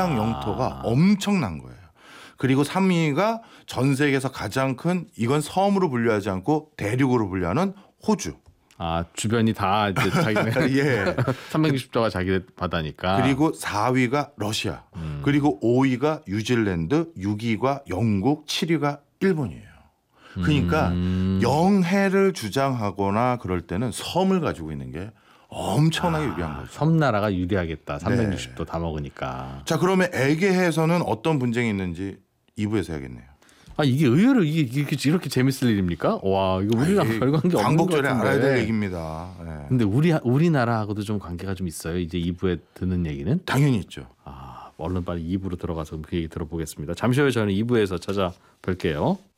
해양 영토가 엄청난 거예요. 그리고 3위가 전 세계에서 가장 큰 이건 섬으로 분류하지 않고 대륙으로 분류하는 호주. 주변이 다 이제 자기네 예. 360도가 자기네 바다니까. 그리고 4위가 러시아. 그리고 5위가 뉴질랜드, 6위가 영국, 7위가 일본이에요. 그러니까 영해를 주장하거나 그럴 때는 섬을 가지고 있는 게 엄청나게 유리한 거죠. 섬나라가 유리하겠다. 360도 다 먹으니까. 자, 그러면 에게해에서는 어떤 분쟁이 있는지 2부에서 해야겠네요. 이게 의외로 이게 이렇게 재밌을 일입니까? 와, 이거 우리랑 별 관계 없는 것 광복절에 같은데. 알아야 될 얘기입니다. 네. 근데 우리나라하고도 좀 관계가 좀 있어요. 이제 2부에 듣는 얘기는? 당연히 있죠. 얼른 빨리 2부로 들어가서 그 얘기 들어보겠습니다. 잠시 후에 저는 2부에서 찾아뵐게요.